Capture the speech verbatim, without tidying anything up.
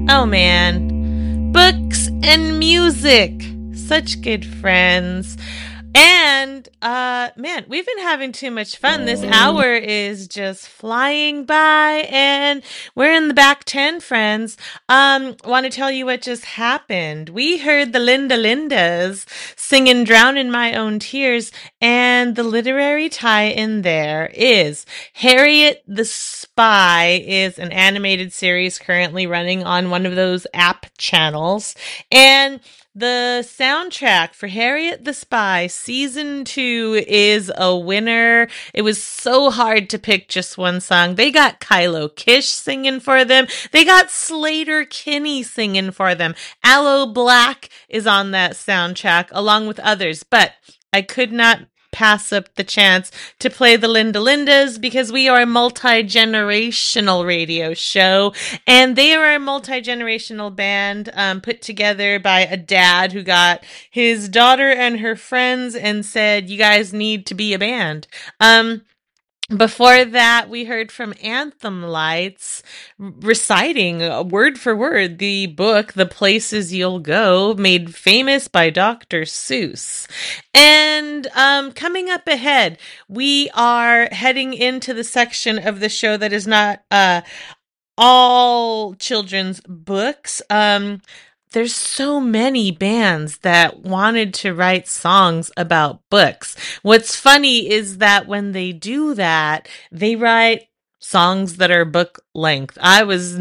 Oh man, books and music, such good friends. And uh man, we've been having too much fun. This hour is just flying by and we're in the back ten, friends. Um want to tell you what just happened. We heard the Linda Lindas singing Drown in My Own Tears, and the literary tie-in there is Harriet the Spy is an animated series currently running on one of those app channels, and the soundtrack for Harriet the Spy season two is a winner. It was so hard to pick just one song. They got Kylo Kish singing for them. They got Slater Kinney singing for them. Aloe Black is on that soundtrack along with others, but I could not pass up the chance to play the Linda Lindas because we are a multi-generational radio show, and they are a multi-generational band um, put together by a dad who got his daughter and her friends and said, you guys need to be a band. Um, Before that, we heard from Anthem Lights reciting uh, word for word the book The Places You'll Go, made famous by Doctor Seuss. And um, coming up ahead, we are heading into the section of the show that is not uh, all children's books. Um, there's so many bands that wanted to write songs about books. What's funny is that when they do that, they write songs that are book length. I was